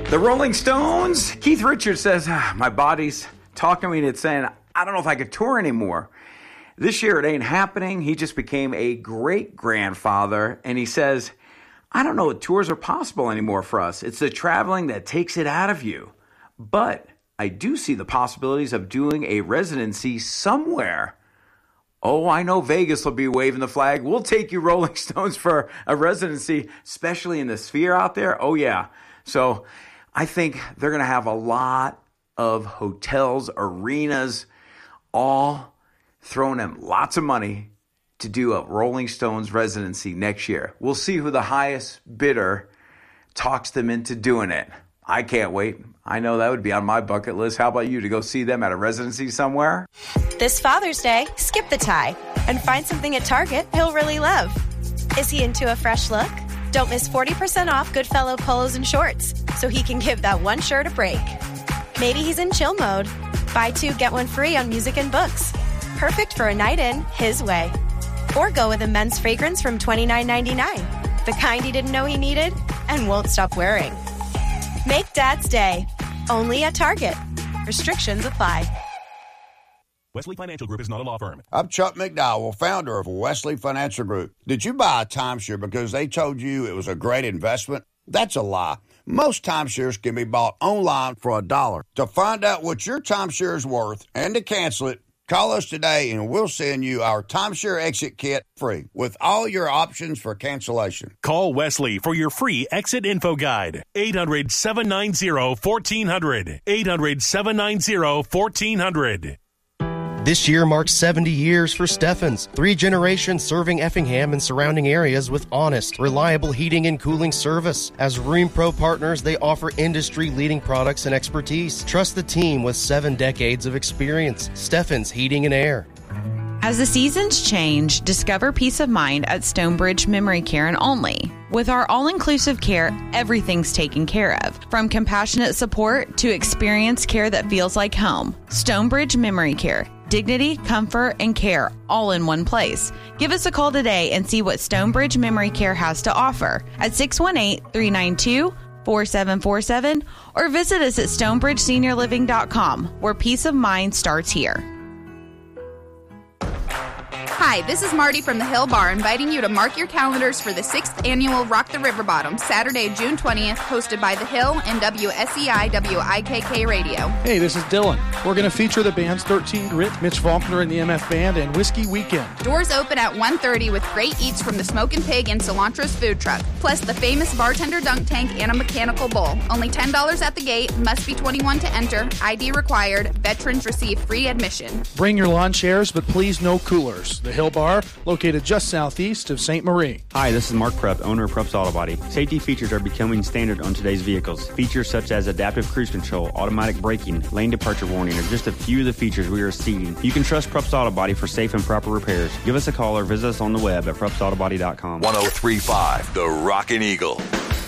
The Rolling Stones. Keith Richards says, my body's talking to me and it's saying, I don't know if I could tour anymore. This year it ain't happening. He just became a great-grandfather, and he says, I don't know if tours are possible anymore for us. It's the traveling that takes it out of you. But I do see the possibilities of doing a residency somewhere. Oh, I know Vegas will be waving the flag. We'll take you, Rolling Stones, for a residency, especially in the Sphere out there. Oh, yeah. So I think they're going to have a lot of hotels, arenas, all throwing them lots of money to do a Rolling Stones residency next year. We'll see who the highest bidder talks them into doing it. I can't wait. I know that would be on my bucket list. How about you, to go see them at a residency somewhere? This Father's Day, skip the tie and find something at Target he'll really love. Is he into a fresh look? Don't miss 40% off Goodfellow polos and shorts so he can give that one shirt a break. Maybe he's in chill mode. Buy two, get one free on music and books. Perfect for a night in his way. Or go with a men's fragrance from $29.99. The kind he didn't know he needed and won't stop wearing. Make Dad's Day. Only at Target. Restrictions apply. Wesley Financial Group is not a law firm. I'm Chuck McDowell, founder of Wesley Financial Group. Did you buy a timeshare because they told you it was a great investment? That's a lie. Most timeshares can be bought online for $1. To find out what your timeshare is worth and to cancel it, call us today and we'll send you our timeshare exit kit free with all your options for cancellation. Call Wesley for your free exit info guide. 800-790-1400. 800-790-1400. This year marks 70 years for Steffens. 3 generations serving Effingham and surrounding areas with honest, reliable heating and cooling service. As RheumPro partners, they offer industry-leading products and expertise. Trust the team with 7 decades of experience. Steffens Heating and Air. As the seasons change, discover peace of mind at Stonebridge Memory Care and Only. With our all-inclusive care, everything's taken care of. From compassionate support to experienced care that feels like home. Stonebridge Memory Care. Dignity, comfort, and care all in one place. Give us a call today and see what Stonebridge Memory Care has to offer at 618-392-4747 or visit us at stonebridgeseniorliving.com, where peace of mind starts here. Hi, this is Marty from the Hill Bar, inviting you to mark your calendars for the 6th annual Rock the River Bottom, Saturday, June 20th, hosted by The Hill and WSEI WIKK Radio. Hey, this is Dylan. We're going to feature the bands 13 Grit, Mitch Faulkner and the MF Band, and Whiskey Weekend. Doors open at 1:30 with great eats from the Smokin' Pig and Cilantro's food truck, plus the famous bartender dunk tank and a mechanical bull. Only $10 at the gate, must be 21 to enter, ID required, veterans receive free admission. Bring your lawn chairs, but please no coolers. The Hill Bar, located just southeast of St. Marie. Hi, this is Mark Prupp, owner of Prupp's Auto Body. Safety features are becoming standard on today's vehicles. Features such as adaptive cruise control, automatic braking, lane departure warning are just a few of the features we are seeing. You can trust Prupp's Auto Body for safe and proper repairs. Give us a call or visit us on the web at pruppsautobody.com. 103.5 The Rockin' Eagle.